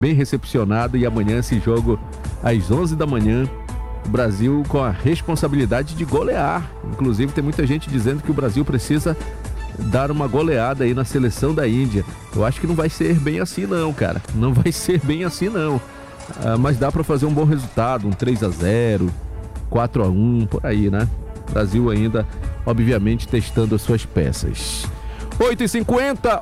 bem recepcionado, e amanhã esse jogo às 11 da manhã, o Brasil com a responsabilidade de golear. Inclusive tem muita gente dizendo que o Brasil precisa dar uma goleada aí na seleção da Índia. Eu acho que não vai ser bem assim não, cara. Não vai ser bem assim não. Mas dá para fazer um bom resultado, um 3-0, 4-1, por aí, né? Brasil ainda, obviamente, testando as suas peças. 8h50.